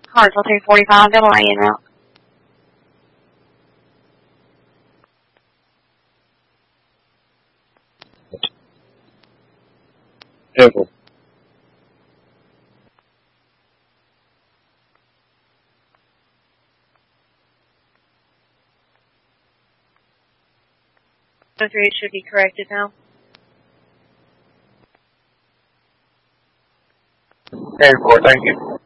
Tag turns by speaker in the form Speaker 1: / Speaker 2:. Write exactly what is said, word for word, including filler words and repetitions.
Speaker 1: Hartsville three forty-five, double A en route.
Speaker 2: Careful.
Speaker 1: oh three should be corrected now.
Speaker 2: ten four, thank you.